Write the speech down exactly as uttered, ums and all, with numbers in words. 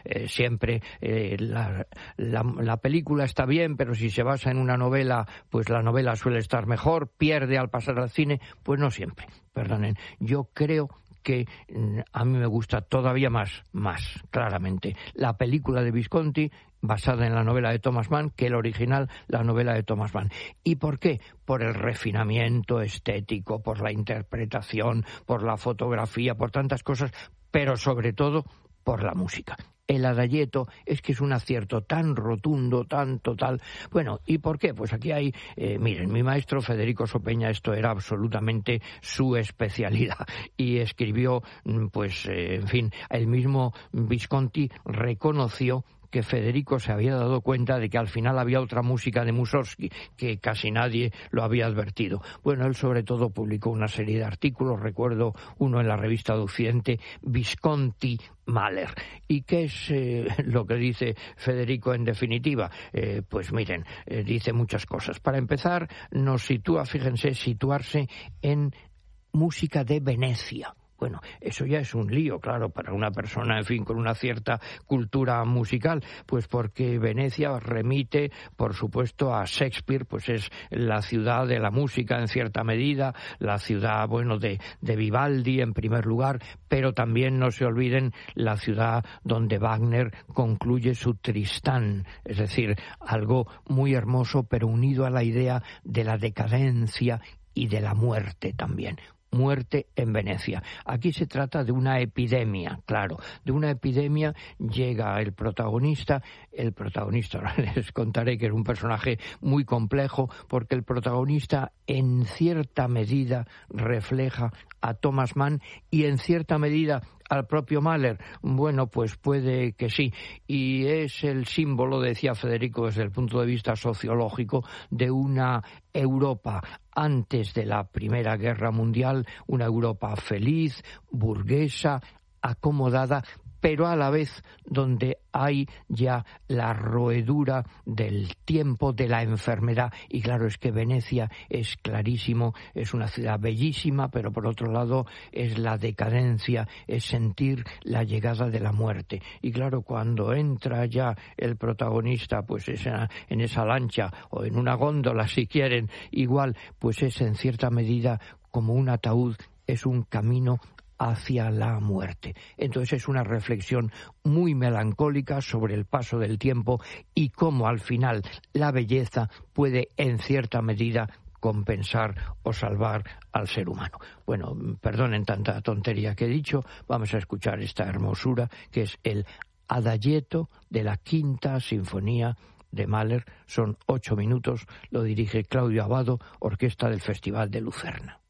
eh, siempre eh, la, la, la película está bien, pero si se basa en una novela, pues la novela suele estar mejor, pierde al pasar al cine, pues no siempre, perdonen. Yo creo que a mí me gusta todavía más, más claramente, la película de Visconti basada en la novela de Thomas Mann que el original, la novela de Thomas Mann. ¿Y por qué? Por el refinamiento estético, por la interpretación, por la fotografía, por tantas cosas, pero sobre todo por la música. El Adagietto es que es un acierto tan rotundo, tan total. Bueno, ¿y por qué? Pues aquí hay, eh, miren, mi maestro Federico Sopeña, esto era absolutamente su especialidad. Y escribió, pues, eh, en fin, el mismo Visconti reconoció que Federico se había dado cuenta de que al final había otra música de Mussorgsky, que casi nadie lo había advertido. Bueno, él sobre todo publicó una serie de artículos, recuerdo uno en la revista de Occidente, Visconti Mahler. ¿Y qué es eh, lo que dice Federico en definitiva? Eh, pues miren, eh, dice muchas cosas. Para empezar, nos sitúa, fíjense, situarse en música de Venecia. Bueno, eso ya es un lío, claro, para una persona, en fin, con una cierta cultura musical, pues porque Venecia remite, por supuesto, a Shakespeare, pues es la ciudad de la música en cierta medida, la ciudad, bueno, de, de Vivaldi en primer lugar, pero también no se olviden la ciudad donde Wagner concluye su Tristán, es decir, algo muy hermoso, pero unido a la idea de la decadencia y de la muerte también. Muerte en Venecia. Aquí se trata de una epidemia, claro, de una epidemia. Llega el protagonista, el protagonista, ahora les contaré que era un personaje muy complejo, porque el protagonista en cierta medida refleja a Thomas Mann y en cierta medida al propio Mahler. Bueno, pues puede que sí. Y es el símbolo, decía Federico, desde el punto de vista sociológico, de una Europa antes de la Primera Guerra Mundial, una Europa feliz, burguesa, acomodada, pero a la vez donde hay ya la roedura del tiempo, de la enfermedad. Y claro, es que Venecia es clarísimo, es una ciudad bellísima, pero por otro lado es la decadencia, es sentir la llegada de la muerte. Y claro, cuando entra ya el protagonista, pues esa, en esa lancha o en una góndola, si quieren, igual, pues es en cierta medida como un ataúd, es un camino hacia la muerte. Entonces es una reflexión muy melancólica sobre el paso del tiempo y cómo al final la belleza puede en cierta medida compensar o salvar al ser humano. Bueno, perdonen tanta tontería que he dicho, vamos a escuchar esta hermosura que es el Adagietto de la Quinta Sinfonía de Mahler. Son ocho minutos, lo dirige Claudio Abbado, orquesta del Festival de Lucerna.